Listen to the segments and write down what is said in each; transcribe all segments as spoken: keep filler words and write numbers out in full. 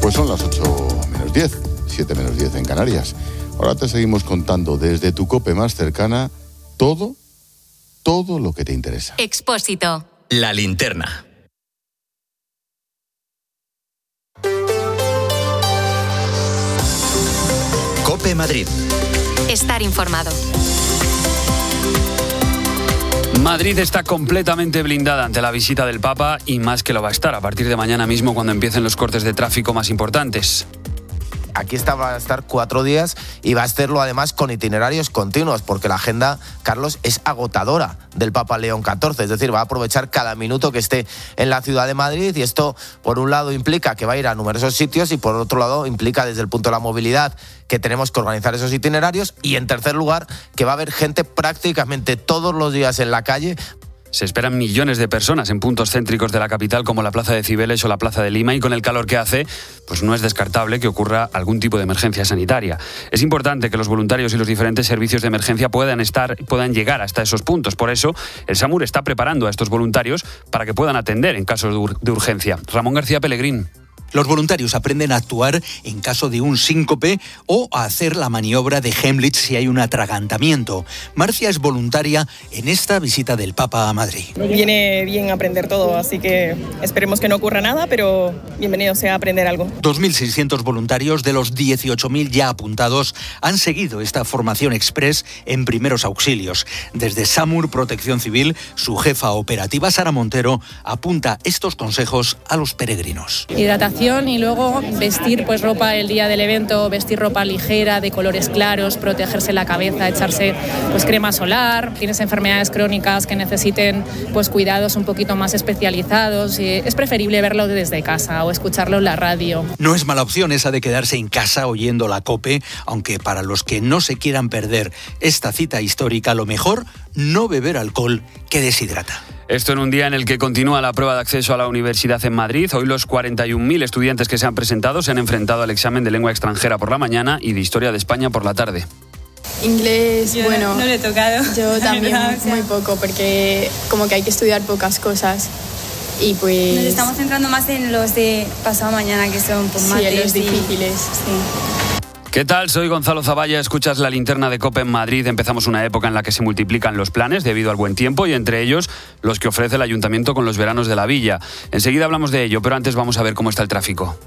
Pues son las ocho menos diez, siete menos diez en Canarias. Ahora te seguimos contando desde tu COPE más cercana todo, todo lo que te interesa. Expósito. La linterna. COPE Madrid. Estar informado. Madrid está completamente blindada ante la visita del Papa y más que lo va a estar a partir de mañana mismo cuando empiecen los cortes de tráfico más importantes. Aquí está, va a estar cuatro días y va a hacerlo además con itinerarios continuos, porque la agenda, Carlos, es agotadora del Papa León catorce, es decir, va a aprovechar cada minuto que esté en la ciudad de Madrid y esto, por un lado, implica que va a ir a numerosos sitios y por otro lado, implica desde el punto de la movilidad que tenemos que organizar esos itinerarios y, en tercer lugar, que va a haber gente prácticamente todos los días en la calle. Se esperan millones de personas en puntos céntricos de la capital como la Plaza de Cibeles o la Plaza de Lima y con el calor que hace, pues no es descartable que ocurra algún tipo de emergencia sanitaria. Es importante que los voluntarios y los diferentes servicios de emergencia puedan estar, puedan llegar hasta esos puntos. Por eso, el SAMUR está preparando a estos voluntarios para que puedan atender en casos de, ur- de urgencia. Ramón García Pellegrín. Los voluntarios aprenden a actuar en caso de un síncope o a hacer la maniobra de Heimlich si hay un atragantamiento. Marcia es voluntaria en esta visita del Papa a Madrid. Viene bien aprender todo, así que esperemos que no ocurra nada, pero bienvenido sea a aprender algo. dos mil seiscientos voluntarios de los dieciocho mil ya apuntados han seguido esta formación express en primeros auxilios. Desde SAMUR Protección Civil, su jefa operativa Sara Montero apunta estos consejos a los peregrinos. Hidratación y luego vestir pues ropa el día del evento, vestir ropa ligera, de colores claros, protegerse la cabeza, echarse pues crema solar. Tienes enfermedades crónicas que necesiten pues cuidados un poquito más especializados. Y es preferible verlo desde casa o escucharlo en la radio. No es mala opción esa de quedarse en casa oyendo la COPE, aunque para los que no se quieran perder esta cita histórica, lo mejor, no beber alcohol que deshidrata. Esto en un día en el que continúa la prueba de acceso a la universidad en Madrid. Hoy los cuarenta y un mil estudiantes que se han presentado se han enfrentado al examen de lengua extranjera por la mañana y de historia de España por la tarde. Inglés, yo bueno, no, no le he tocado. Yo también verdad, o sea, muy poco, porque como que hay que estudiar pocas cosas y pues... Nos estamos centrando más en los de pasado mañana, que son pues, más sí, en los difíciles. Sí. ¿Qué tal? Soy Gonzalo Zavalla, escuchas la linterna de COPE en Madrid. Empezamos una época en la que se multiplican los planes debido al buen tiempo y entre ellos los que ofrece el Ayuntamiento con los veranos de la Villa. Enseguida hablamos de ello, pero antes vamos a ver cómo está el tráfico.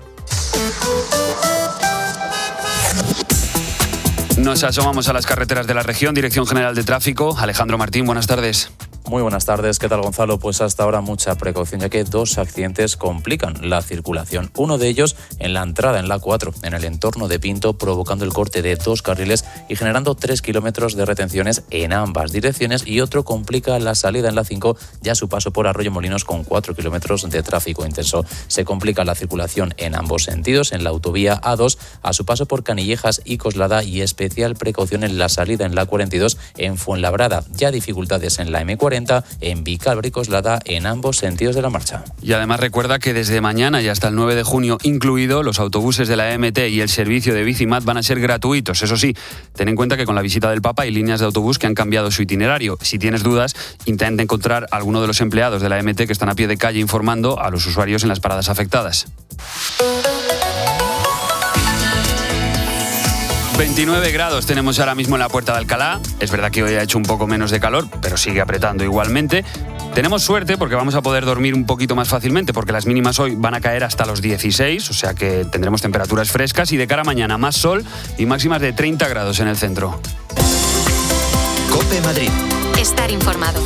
Nos asomamos a las carreteras de la región, Dirección General de Tráfico. Alejandro Martín, buenas tardes. Muy buenas tardes, ¿qué tal, Gonzalo? Pues hasta ahora mucha precaución, ya que dos accidentes complican la circulación. Uno de ellos en la entrada en la A cuatro, en el entorno de Pinto, provocando el corte de dos carriles y generando tres kilómetros de retenciones en ambas direcciones, y otro complica la salida en la cinco, ya su paso por Arroyomolinos, con cuatro kilómetros de tráfico intenso. Se complica la circulación en ambos sentidos, en la autovía A dos, a su paso por Canillejas y Coslada, y especial precaución en la salida en la cuarenta y dos, en Fuenlabrada. Ya dificultades en la eme cuarenta, en Vicálvaro y Coslada, en ambos sentidos de la marcha. Y además recuerda que desde mañana y hasta el nueve de junio incluido, los autobuses de la E M T y el servicio de Bicimat van a ser gratuitos. Eso sí, ten en cuenta que con la visita del Papa hay líneas de autobús que han cambiado su itinerario. Si tienes dudas, intenta encontrar a alguno de los empleados de la E M T que están a pie de calle informando a los usuarios en las paradas afectadas. veintinueve grados tenemos ahora mismo en la Puerta de Alcalá. Es verdad que hoy ha hecho un poco menos de calor, pero sigue apretando igualmente. Tenemos suerte porque vamos a poder dormir un poquito más fácilmente, porque las mínimas hoy van a caer hasta los dieciséis, o sea que tendremos temperaturas frescas, y de cara a mañana más sol y máximas de treinta grados en el centro. COPE Madrid. Estar informado.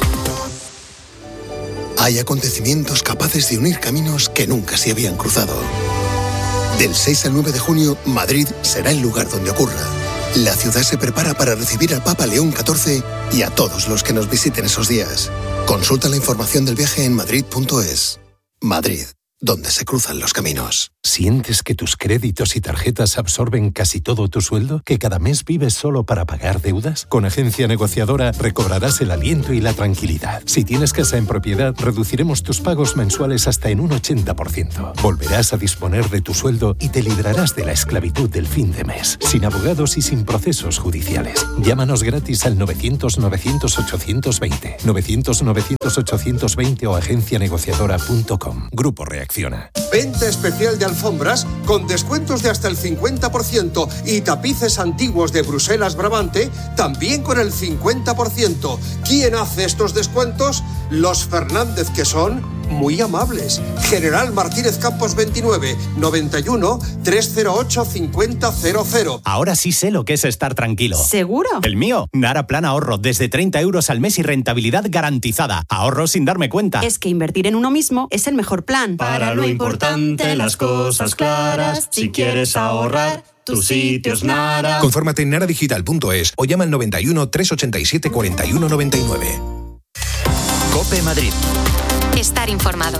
Hay acontecimientos capaces de unir caminos que nunca se habían cruzado. Del seis al nueve de junio, Madrid será el lugar donde ocurra. La ciudad se prepara para recibir al Papa León catorce y a todos los que nos visiten esos días. Consulta la información del viaje en madrid punto es. Madrid, donde se cruzan los caminos. ¿Sientes que tus créditos y tarjetas absorben casi todo tu sueldo? ¿Que cada mes vives solo para pagar deudas? Con Agencia Negociadora recobrarás el aliento y la tranquilidad. Si tienes casa en propiedad, reduciremos tus pagos mensuales hasta en un ochenta por ciento. Volverás a disponer de tu sueldo y te librarás de la esclavitud del fin de mes, sin abogados y sin procesos judiciales. Llámanos gratis al novecientos novecientos ochocientos veinte, novecientos novecientos ochocientos veinte o agencia negociadora punto com. Grupo Reacciona. Venta especial de alfombras con descuentos de hasta el cincuenta por ciento y tapices antiguos de Bruselas Brabante también con el cincuenta por ciento. ¿Quién hace estos descuentos? Los Fernández, que son muy amables. General Martínez Campos veintinueve, noventa y uno, trescientos ocho, cincuenta cero cero. Ahora sí sé lo que es estar tranquilo. ¿Seguro? El mío, Nara Plan Ahorro, desde treinta euros al mes y rentabilidad garantizada. Ahorro sin darme cuenta. Es que invertir en uno mismo es el mejor plan. Para lo importante, las cosas claras, si quieres ahorrar, tu sitio es Nara. Confórmate en nara digital punto es o llama al noventa y uno, trescientos ochenta y siete, cuarenta y uno noventa y nueve. COPE Madrid. Estar informado.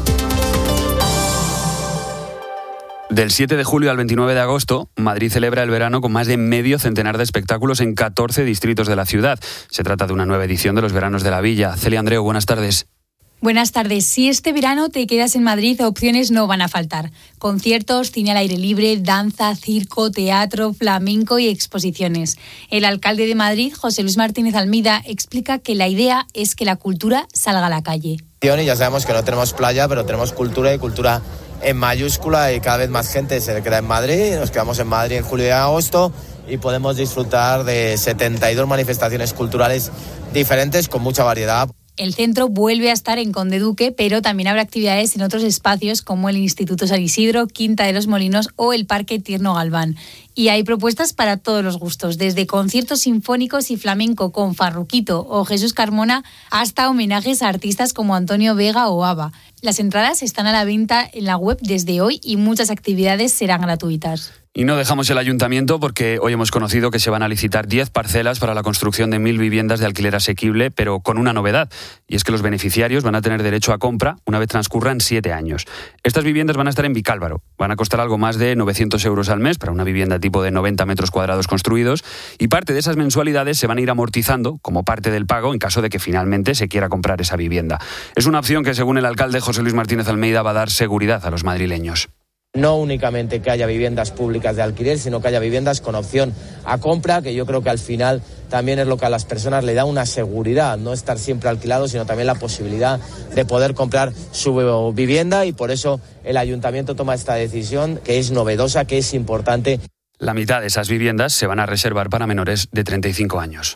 Del siete de julio al veintinueve de agosto, Madrid celebra el verano con más de medio centenar de espectáculos en catorce distritos de la ciudad. Se trata de una nueva edición de los Veranos de la Villa. Celia Andreu, buenas tardes. Buenas tardes. Si este verano te quedas en Madrid, opciones no van a faltar. Conciertos, cine al aire libre, danza, circo, teatro, flamenco y exposiciones. El alcalde de Madrid, José Luis Martínez Almeida, explica que la idea es que la cultura salga a la calle. Y ya sabemos que no tenemos playa, pero tenemos cultura y cultura en mayúscula y cada vez más gente se queda en Madrid. Nos quedamos en Madrid en julio y agosto y podemos disfrutar de setenta y dos manifestaciones culturales diferentes con mucha variedad. El centro vuelve a estar en Conde Duque, pero también habrá actividades en otros espacios como el Instituto San Isidro, Quinta de los Molinos o el Parque Tierno Galván. Y hay propuestas para todos los gustos, desde conciertos sinfónicos y flamenco con Farruquito o Jesús Carmona hasta homenajes a artistas como Antonio Vega o Ava. Las entradas están a la venta en la web desde hoy y muchas actividades serán gratuitas. Y no dejamos el ayuntamiento porque hoy hemos conocido que se van a licitar diez parcelas para la construcción de mil viviendas de alquiler asequible, pero con una novedad, y es que los beneficiarios van a tener derecho a compra una vez transcurran siete años. Estas viviendas van a estar en Vicálvaro, van a costar algo más de novecientos euros al mes para una vivienda tipo de noventa metros cuadrados construidos, y parte de esas mensualidades se van a ir amortizando como parte del pago en caso de que finalmente se quiera comprar esa vivienda. Es una opción que, según el alcalde José Luis Martínez Almeida, va a dar seguridad a los madrileños. No únicamente que haya viviendas públicas de alquiler, sino que haya viviendas con opción a compra, que yo creo que al final también es lo que a las personas le da una seguridad, no estar siempre alquilado, sino también la posibilidad de poder comprar su vivienda, y por eso el ayuntamiento toma esta decisión, que es novedosa, que es importante. La mitad de esas viviendas se van a reservar para menores de treinta y cinco años.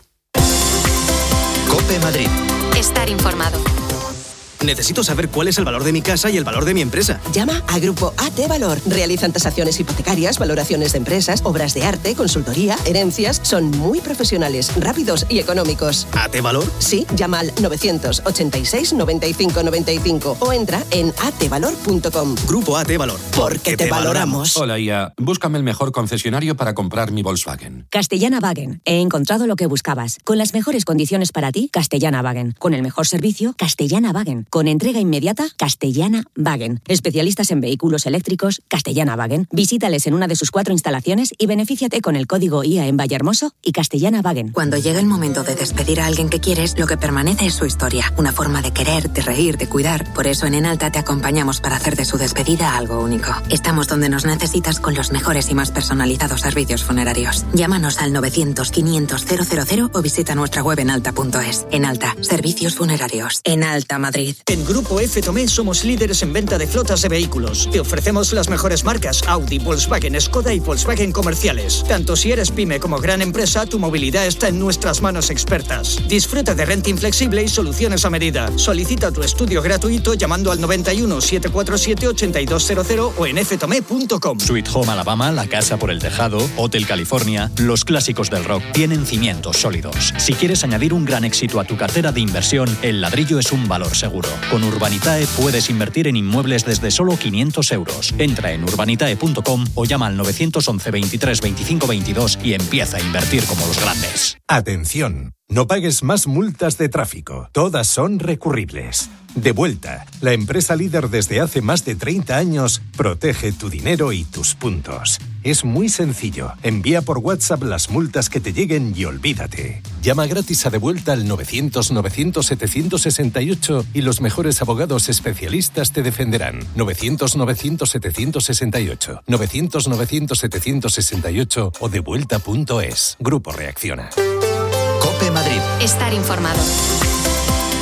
COPE Madrid. Estar informado. Necesito saber cuál es el valor de mi casa y el valor de mi empresa. Llama a Grupo A T Valor. Realizan tasaciones hipotecarias, valoraciones de empresas, obras de arte, consultoría, herencias. Son muy profesionales, rápidos y económicos. ¿A T Valor? Sí, llama al novecientos ochenta y seis, noventa y cinco noventa y cinco o entra en a t valor punto com. Grupo A T Valor. Porque te, te valoramos. Hola, Ia. Búscame el mejor concesionario para comprar mi Volkswagen. Castellana Wagen. He encontrado lo que buscabas. Con las mejores condiciones para ti, Castellana Wagen. Con el mejor servicio, Castellana Wagen. Con entrega inmediata, Castellana Wagen. Especialistas en vehículos eléctricos, Castellana Wagen. Visítales en una de sus cuatro instalaciones y benefíciate con el código I A en Vallehermoso y Castellana Wagen. Cuando llega el momento de despedir a alguien que quieres, lo que permanece es su historia. Una forma de querer, de reír, de cuidar. Por eso en Enalta te acompañamos para hacer de su despedida algo único. Estamos donde nos necesitas con los mejores y más personalizados servicios funerarios. Llámanos al novecientos, quinientos, cero cero cero o visita nuestra web enalta punto es. Enalta, servicios funerarios. Enalta Madrid. En Grupo F Tomé somos líderes en venta de flotas de vehículos. Te ofrecemos las mejores marcas Audi, Volkswagen, Skoda y Volkswagen comerciales. Tanto si eres pyme como gran empresa, tu movilidad está en nuestras manos expertas. Disfruta de renting flexible y soluciones a medida. Solicita tu estudio gratuito llamando al noventa y uno, setecientos cuarenta y siete, ochenta y dos cero cero o en f tomé punto com. Sweet Home Alabama, La Casa por el Tejado, Hotel California, los clásicos del rock tienen cimientos sólidos. Si quieres añadir un gran éxito a tu cartera de inversión, el ladrillo es un valor seguro. Con Urbanitae puedes invertir en inmuebles desde solo quinientos euros. Entra en urbanitae punto com o llama al novecientos once, veintitrés, veinticinco, veintidós y empieza a invertir como los grandes. Atención, no pagues más multas de tráfico. Todas son recurribles. Devuelta, la empresa líder desde hace más de treinta años, protege tu dinero y tus puntos. Es muy sencillo. Envía por WhatsApp las multas que te lleguen y olvídate. Llama gratis a Devuelta al novecientos, novecientos, setecientos sesenta y ocho y los mejores abogados especialistas te defenderán. novecientos, novecientos, setecientos sesenta y ocho. novecientos, novecientos, setecientos sesenta y ocho o devuelta punto es. Grupo Reacciona. COPE Madrid. Estar informado.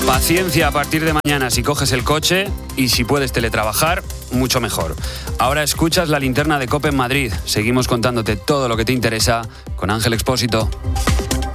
Paciencia a partir de mañana si coges el coche y si puedes teletrabajar, mucho mejor. Ahora escuchas la linterna de COPE en Madrid. Seguimos contándote todo lo que te interesa con Ángel Expósito.